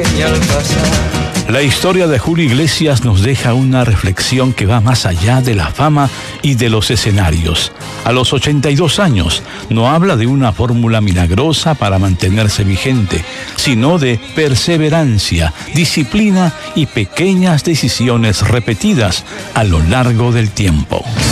sueña al pasar. La historia de Julio Iglesias nos deja una reflexión que va más allá de la fama y de los escenarios. A los 82 años, no habla de una fórmula milagrosa para mantenerse vigente, sino de perseverancia, disciplina y pequeñas decisiones repetidas a lo largo del tiempo.